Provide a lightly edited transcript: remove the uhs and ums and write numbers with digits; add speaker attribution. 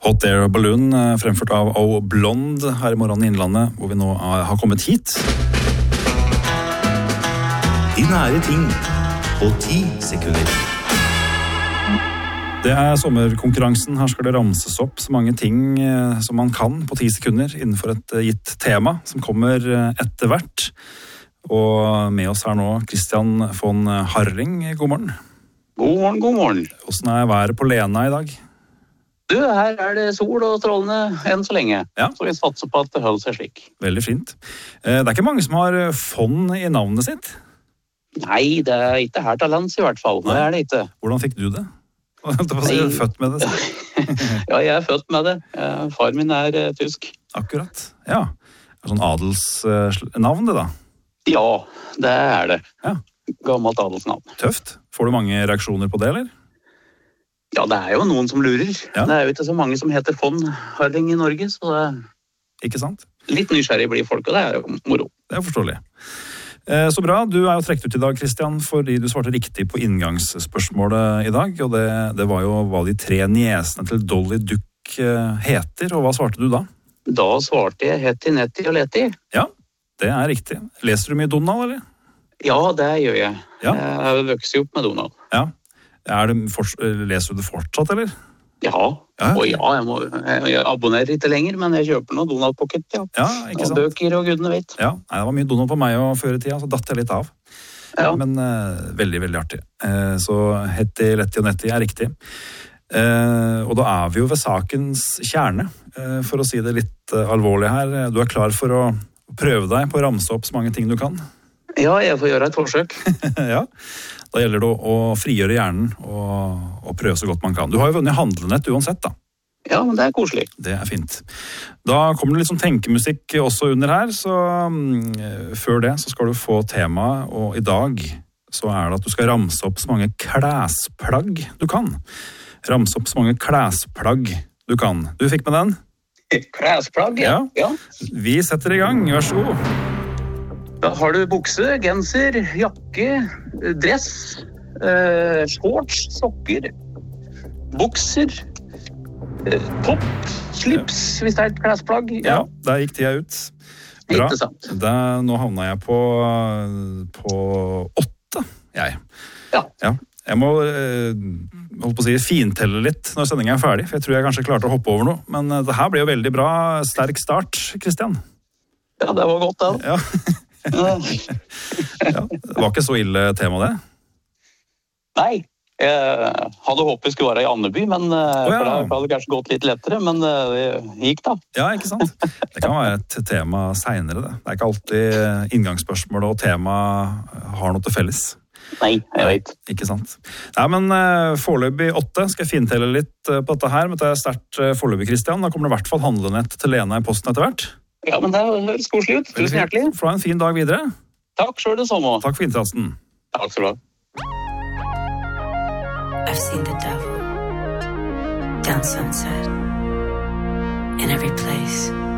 Speaker 1: Hot Air Balloon, fremført av O Blonde her i Morgen i Innlandet, hvor vi nå har kommet hit.
Speaker 2: De nære ting på 10 sekunder.
Speaker 1: Det sommerkonkurransen. Her skal det ramses opp så mange ting som man kan på 10 sekunder innenfor et gitt tema som kommer etter hvert. Og med oss her nå, Christian von Harring. God morgen.
Speaker 3: God morgen.
Speaker 1: Hvordan været på Lena i dag?
Speaker 3: Du, her det sol og strålende enn så lenge.
Speaker 1: Ja.
Speaker 3: Så vi satser på at det holder seg slik.
Speaker 1: Veldig fint. Det ikke mange som har von i navnet sitt?
Speaker 3: Nei, det ikke her til lands i hvert fall. Det det ikke.
Speaker 1: Hvordan fikk du det? Født med det?
Speaker 3: Ja, jeg født med det. Far min tysk.
Speaker 1: Akkurat, ja. Sånn adelsnavn det da?
Speaker 3: Ja, det det.
Speaker 1: Ja.
Speaker 3: Gammelt adelsnavn.
Speaker 1: Tøft. Får du mange reaksjoner på det, eller?
Speaker 3: Ja, det jo noen som lurer.
Speaker 1: Ja.
Speaker 3: Det jo ikke så mange som heter von Harring i Norge, så det
Speaker 1: Ikke sant?
Speaker 3: litt nysgjerrig blir folk, og det jo moro.
Speaker 1: Det forståelig. Så bra, du jo trekt ut i dag, Christian, fordi du svarte riktig på inngangsspørsmålet i dag, og det var jo hva de 3 niesene til Dolly Duck heter, og hva svarte du da?
Speaker 3: Da svarte jeg Hetty, Netty og Letty.
Speaker 1: Ja, det riktig. Leser du mye Donald, eller?
Speaker 3: Ja, det gjør jeg.
Speaker 1: Ja.
Speaker 3: Jeg vokser opp med Donald.
Speaker 1: Ja. Leser du det fortsatt, eller?
Speaker 3: Ja, og jeg abonnerer ikke lenger, men jeg kjøper noe Donald Pocket, ja.
Speaker 1: Ja, ikke sant?
Speaker 3: Og bøker og gudene vet.
Speaker 1: Ja, det var mye Donald på meg og før i tida, så datt jeg litt av.
Speaker 3: Ja.
Speaker 1: Men veldig, veldig artig. Så Hetty, Letty og Netty riktig. Og da vi jo ved sakens kjerne, for å si det litt alvorlig her. Du klar for å prøve deg på å ramse opp så mange ting du kan?
Speaker 3: Ja, jeg får gjøre et forsøk.
Speaker 1: Ja, da gjelder det å frigjøre hjernen og prøve så godt man kan. Du har jo vunnet handlenett uansett da.
Speaker 3: Ja, men det koselig.
Speaker 1: Det fint. Da kommer det litt sånn tenkemusikk også under her, så før det så skal du få tema, og i dag så det at du skal ramse opp så mange klesplagg du kan. Ramse opp så mange klesplagg du kan. Du fikk med den?
Speaker 3: Klesplagg, ja.
Speaker 1: Vi setter i gang, vær så god.
Speaker 3: Da har du bukse, genser, jakke, dress, shorts, sokker, bukser, topp, slips, hvis det et klesplagg.
Speaker 1: Ja, der gikk tida ut. Bra.
Speaker 3: Ikke sant.
Speaker 1: Nå havnet jeg på 8, jeg.
Speaker 3: Ja.
Speaker 1: Jeg må holde på å si, fintelle litt når sendingen ferdig, for jeg tror jeg kanskje klarte å hoppe over noe. Men det her ble jo veldig bra, sterk start, Christian.
Speaker 3: Ja, det var godt, det.
Speaker 1: Ja. Ja, det var ikke så ille tema det?
Speaker 3: Nei, jeg hadde håpet vi skulle være i Andeby, men for det hadde kanskje gått litt lettere, men det gikk da.
Speaker 1: Ja, ikke sant? Det kan være et tema senere det. Det ikke alltid inngangsspørsmål og tema har noe til felles.
Speaker 3: Nei, jeg vet.
Speaker 1: Ikke sant? Nei, men foreløpig 8 skal jeg fintelle litt på dette her, men det sterkt foreløpig, Christian. Da kommer det i hvert fall handlenett til Lena i posten etter hvert.
Speaker 3: Ja, men det høres koselig ut. Tusen hjertelig.
Speaker 1: Få en fin dag videre.
Speaker 3: Takk selv det samme.
Speaker 1: Takk for innsatsen.
Speaker 3: Takk skal du ha.
Speaker 4: I've seen the devil down sunset in every place.